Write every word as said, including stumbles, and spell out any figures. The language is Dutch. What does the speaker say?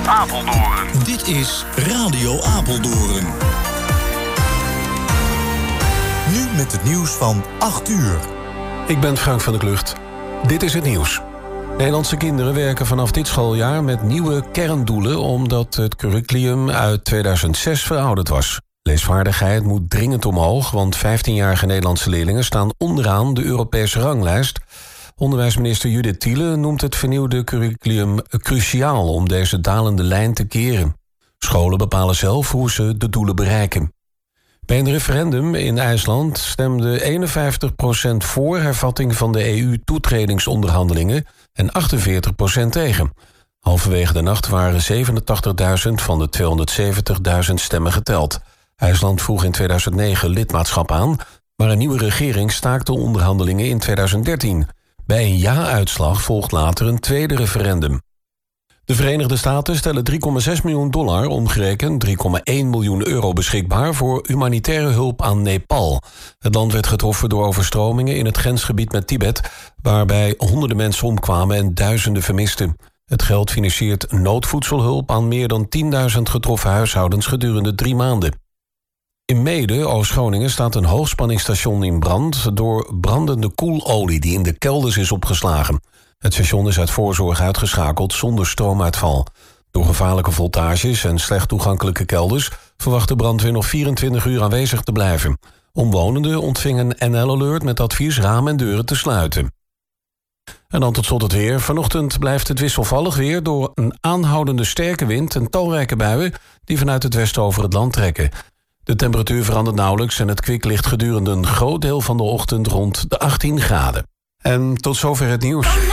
Apeldoorn. Dit is Radio Apeldoorn. Nu met het nieuws van acht uur. Ik ben Frank van der Klucht. Dit is het nieuws. Nederlandse kinderen werken vanaf dit schooljaar met nieuwe kerndoelen, omdat het curriculum uit tweeduizend zes verouderd was. Leesvaardigheid moet dringend omhoog, want vijftienjarige Nederlandse leerlingen staan onderaan de Europese ranglijst. Onderwijsminister Judith Thiele noemt het vernieuwde curriculum cruciaal om deze dalende lijn te keren. Scholen bepalen zelf hoe ze de doelen bereiken. Bij een referendum in IJsland stemde eenenvijftig procent voor hervatting van de E U-toetredingsonderhandelingen en achtenveertig procent tegen. Halverwege de nacht waren zevenentachtigduizend van de tweehonderdzeventigduizend stemmen geteld. IJsland vroeg in tweeduizend negen lidmaatschap aan, maar een nieuwe regering staakte onderhandelingen in tweeduizend dertien. Bij een ja-uitslag volgt later een tweede referendum. De Verenigde Staten stellen drie komma zes miljoen dollar, omgerekend drie komma één miljoen euro beschikbaar voor humanitaire hulp aan Nepal. Het land werd getroffen door overstromingen in het grensgebied met Tibet, waarbij honderden mensen omkwamen en duizenden vermisten. Het geld financiert noodvoedselhulp aan meer dan tienduizend getroffen huishoudens gedurende drie maanden. In Meeden, Oost-Groningen, staat een hoogspanningsstation in brand door brandende koelolie die in de kelders is opgeslagen. Het station is uit voorzorg uitgeschakeld zonder stroomuitval. Door gevaarlijke voltages en slecht toegankelijke kelders verwacht de brandweer nog vierentwintig uur aanwezig te blijven. Omwonenden ontvingen een N L-alert met advies ramen en deuren te sluiten. En dan tot slot het weer. Vanochtend blijft het wisselvallig weer door een aanhoudende sterke wind en talrijke buien die vanuit het westen over het land trekken. De temperatuur verandert nauwelijks en het kwik ligt gedurende een groot deel van de ochtend rond de achttien graden. En tot zover het nieuws.